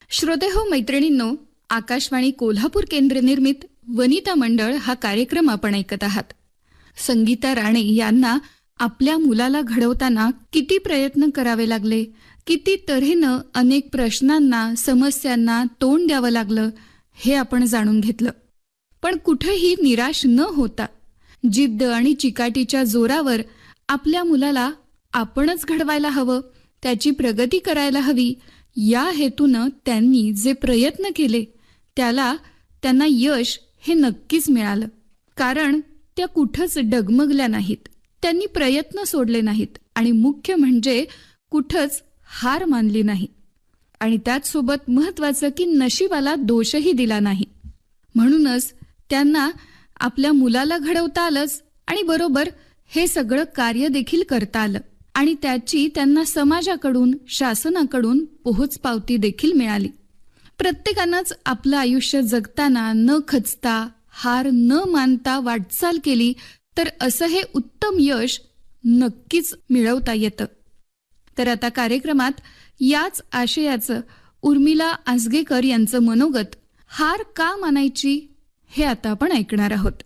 श्रोतेहो मैत्रिणींनो, आकाशवाणी कोल्हापूर केंद्र निर्मित वनिता मंडळ हा कार्यक्रम आपण ऐकत आहात. संगीता राणे यांना आपल्या मुलाला घडवताना किती प्रयत्न करावे लागले, किती तऱ्हेनं अनेक प्रश्नांना समस्यांना तोंड द्यावं लागलं हे आपण जाणून घेतलं. पण कुठेही निराश न होता जिद्द आणि चिकाटीच्या जोरावर आपल्या मुलाला आपणच घडवायला हवं, त्याची प्रगती करायला हवी या हेतूनं त्यांनी जे प्रयत्न केले त्यांना यश हे नक्कीच मिळालं. कारण त्या कुठंच डगमगल्या नाहीत, त्यांनी प्रयत्न सोडले नाहीत आणि मुख्य म्हणजे कुठंच हार मानली नाही. आणि त्याचसोबत महत्त्वाचं की नशिबाला दोषही दिला नाही. म्हणूनच त्यांना आपल्या मुलाला घडवता आलंच आणि बरोबर हे सगळं कार्य देखील करता आलं आणि त्याची त्यांना समाजाकडून शासनाकडून पोहोचपावती देखील मिळाली. प्रत्येकानंच आपलं आयुष्य जगताना न खचता हार न मानता वाटचाल केली तर असं हे उत्तम यश नक्कीच मिळवता येतं. तर आता कार्यक्रमात याच आशयाचं उर्मिला आसगेकर यांचं मनोगत हार का मानायची हे आता आपण ऐकणार आहोत.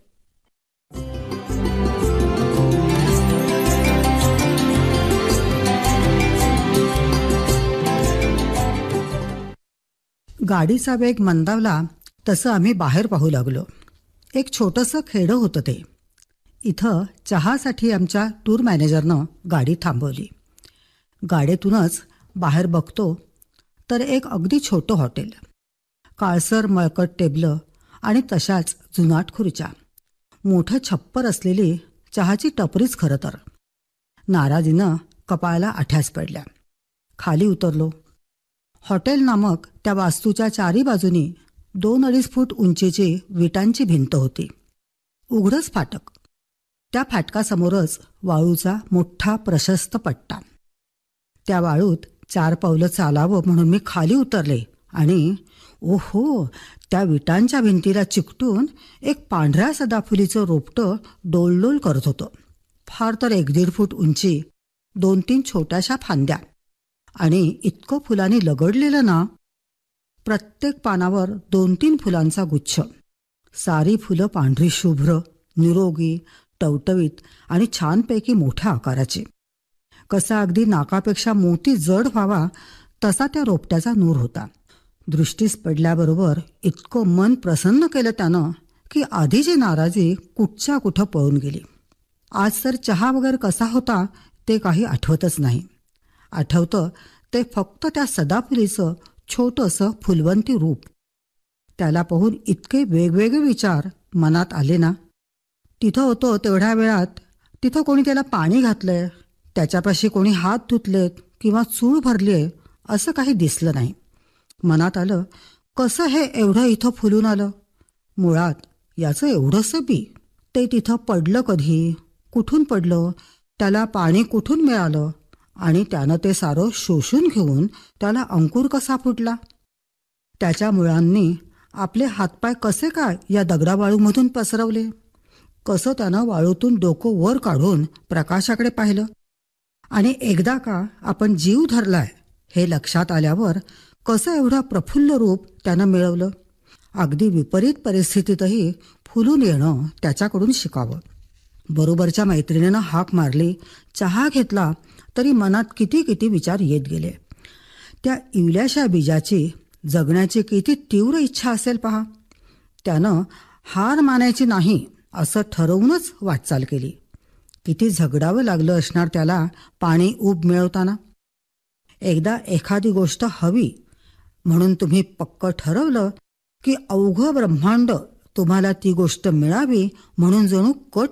गाडीचा वेग मंदावला तसं आम्ही बाहेर पाहू लागलो. एक छोटंसं खेडं होतं ते. इथं चहासाठी आमच्या टूर मॅनेजरनं गाडी थांबवली. गाडीतूनच बाहेर बघतो तर एक अगदी छोटं हॉटेल, काळसर मळकट टेबलं आणि तशाच जुनाट खुर्च्या, मोठं छप्पर असलेली चहाची टपरीच खरं तर. नाराजीनं कपाळाला आठ्याच पडल्या. खाली उतरलो. हॉटेल नामक त्या वास्तूच्या चारी बाजूनी 2-2.5 फूट उंचीची विटांची भिंत होती. उघडच फाटक. त्या फाटकासमोरच वाळूचा मोठा प्रशस्त पट्टा. त्या वाळूत 4 पावलं चालावं म्हणून मी खाली उतरले आणि ओहो, त्या विटांच्या भिंतीला चिकटून एक पांढऱ्या सदाफुलीचं रोपटं डोलडोल करत होतं. फार तर 1-1.5 फूट उंची, 2-3 छोट्याशा फांद्या आणि इतकं फुलांनी लगडलेलं ना. प्रत्येक पानावर 2-3 फुलांचा गुच्छ. सारी फुलं पांढरी शुभ्र, निरोगी, टवटवीत आणि छानपैकी मोठ्या आकाराची. कसा अगदी नाकापेक्षा मोती जड व्हावा तसा त्या रोपट्याचा नूर होता. दृष्टीस पडल्याबरोबर इतकं मन प्रसन्न केलं त्यानं की आधीची नाराजी कुठच्या कुठं पळून गेली. आज तर चहा वगैरे कसा होता ते काही आठवतच नाही. आठवतं ते फक्त त्या सदाफुलीचं छोटंसं फुलवंती रूप. त्याला पाहून इतके वेगवेगळे विचार मनात आले ना. तिथं होतो तेवढ्या वेळात तिथं कोणी त्याला पाणी घातलंय, त्याच्यापाशी कोणी हात धुतलेत किंवा चूळ भरलीय असं काही दिसलं नाही. मनात आलं, कसं हे एवढं इथं फुलून आलं. मुळात याचं एवढंसं बी ते तिथं पडलं कधी, कुठून पडलं, त्याला पाणी कुठून मिळालं आणि त्यानं ते सारं शोषून घेऊन त्याला अंकुर कसा फुटला. त्याच्या मुळांनी आपले हातपाय कसे काय या दगडावाळूमधून पसरवले. कसं त्यानं वाळूतून डोकं वर काढून प्रकाशाकडे पाहिलं आणि एकदा का आपण जीव धरलाय हे लक्षात आल्यावर कसं एवढं प्रफुल्ल रूप त्यानं मिळवलं. अगदी विपरीत परिस्थितीतही फुलून येणं त्याच्याकडून शिकावं. बरोबरच्या मैत्रिणीनं हाक मारली, चहा घेतला तरी मनात किती किती विचार येत गेले. त्या इवल्याशा बीजाची जगण्याची किती तीव्र इच्छा असेल पहा. त्यानं हार मानायची नाही असं ठरवूनच वाटचाल केली. किती झगडावं लागलं असणार त्याला पाणी ऊब मिळवताना. एकदा एखादी गोष्ट हवी म्हणून तुम्ही पक्क ठरवलं की अवघं ब्रह्मांड तुम्हाला ती गोष्ट मिळावी म्हणून जणू कट